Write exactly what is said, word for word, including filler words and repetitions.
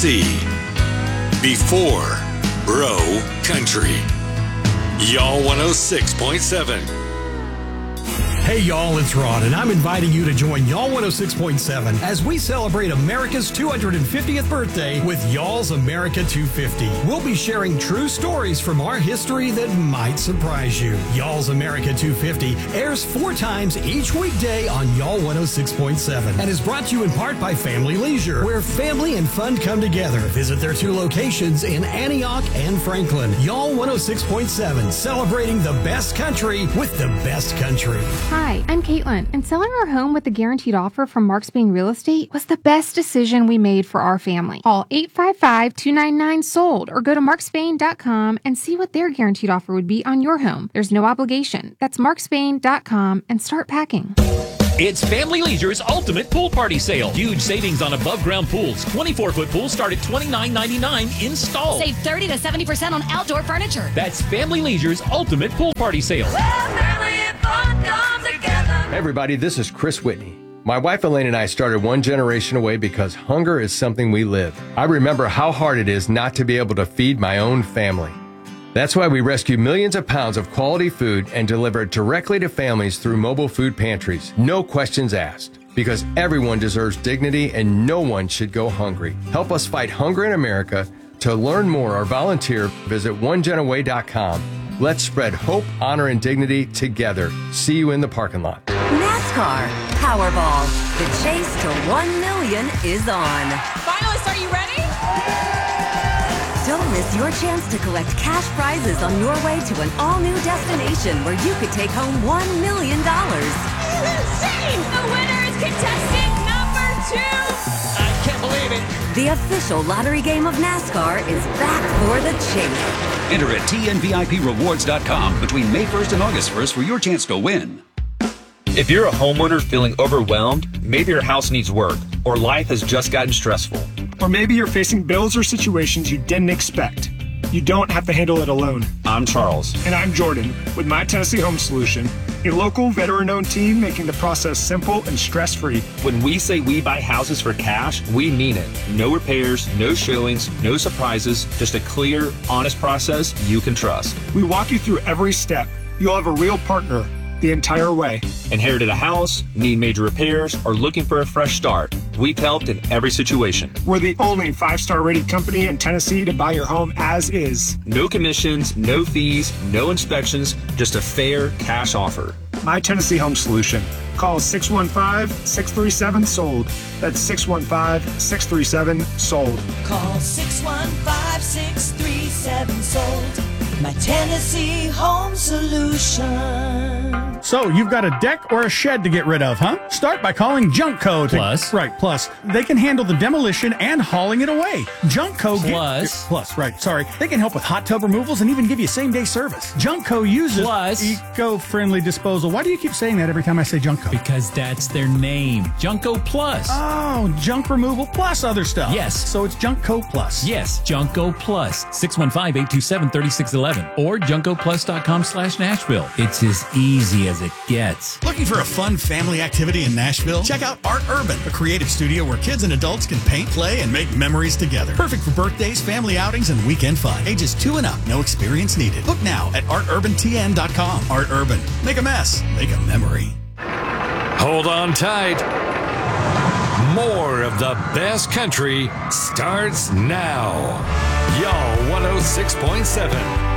Tennessee. Before Bro Country. Y'all one oh six point seven. Hey y'all, it's Ron, and I'm inviting you to join Y'all one oh six point seven as we celebrate America's two hundred fiftieth birthday with Y'all's America two fifty. We'll be sharing true stories from our history that might surprise you. Y'all's America two fifty airs four times each weekday on Y'all one oh six point seven and is brought to you in part by Family Leisure, where family and fun come together. Visit their two locations in Antioch and Franklin. Y'all one oh six point seven, celebrating the best country with the best country. Hi, I'm Caitlin, and selling our home with the guaranteed offer from Marks Bain Real Estate was the best decision we made for our family. Call eight five five, two nine nine, sold or go to marks bain dot com and see what their guaranteed offer would be on your home. There's no obligation. That's marks bain dot com and start packing. It's Family Leisure's ultimate pool party sale. Huge savings on above-ground pools. twenty-four foot pools start at twenty-nine ninety-nine installed. Save thirty to seventy percent on outdoor furniture. That's Family Leisure's ultimate pool party sale. Well, family and fun come together. Hey everybody, this is Chris Whitney. My wife Elaine and I started one generation away because hunger is something we live. I remember how hard it is not to be able to feed my own family. That's why we rescue millions of pounds of quality food and deliver it directly to families through mobile food pantries. No questions asked. Because everyone deserves dignity and no one should go hungry. Help us fight hunger in America. To learn more or volunteer, visit one gen away dot com. Let's spread hope, honor, and dignity together. See you in the parking lot. NASCAR Powerball. The chase to one million is on. Finalists, are you ready? Don't miss your chance to collect cash prizes on your way to an all-new destination where you could take home one million dollars. Insane! The winner is contestant number two! I can't believe it. The official lottery game of NASCAR is back for the chase. Enter at T N V I P rewards dot com between May first and August first for your chance to win. If you're a homeowner feeling overwhelmed, maybe your house needs work, or life has just gotten stressful. Or maybe you're facing bills or situations you didn't expect. You don't have to handle it alone. I'm Charles. And I'm Jordan, with My Tennessee Home Solution, a local veteran-owned team making the process simple and stress-free. When we say we buy houses for cash, we mean it. No repairs, no showings, no surprises, just a clear, honest process you can trust. We walk you through every step. You'll have a real partner the entire way. Inherited a house, need major repairs, or looking for a fresh start. We've helped in every situation. We're the only five-star rated company in Tennessee to buy your home as is. No commissions, no fees, no inspections, just a fair cash offer. My Tennessee Home Solution. Call six one five, six three seven, sold. That's six one five, six three seven, sold. Call six one five, six three seven, sold. My Tennessee Home Solution. So, you've got a deck or a shed to get rid of, huh? Start by calling Junkco. To, Plus. Right, Plus. They can handle the demolition and hauling it away. Junkco... Plus. Get, plus, right, sorry. They can help with hot tub removals and even give you same-day service. Junkco uses... Plus. Eco-friendly disposal. Why do you keep saying that every time I say Junkco? Because that's their name. Junkco Plus. Oh, junk removal plus other stuff. Yes. So it's Junkco Plus. Yes, Junkco Plus. six one five, eight two seven, three six one one or junko plus dot com slash Nashville. It's as easy as it gets. Looking for a fun family activity in Nashville? Check out Art Urban, a creative studio where kids and adults can paint, play, and make memories together. Perfect for birthdays, family outings, and weekend fun. Ages two and up, no experience needed. Book now at art urban t n dot com. Art Urban. Make a mess. Make a memory. Hold on tight. More of the best country starts now. Y'all one oh six point seven.